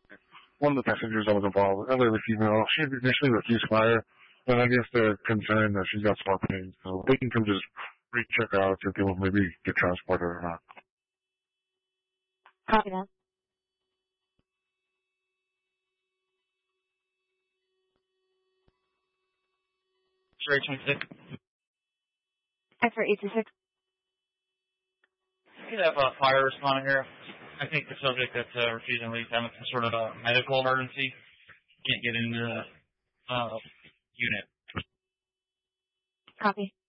One of the passengers that was involved, an elderly female, she initially refused fire, and I guess they're concerned that she's got stomach pain, so they can come just recheck out if they will maybe get transported or not. Copy that. X-ray 26. X-ray 826. We have a fire responding here. I think the subject that's refusing leave having some sort of a medical emergency. Can't get into the unit. Copy.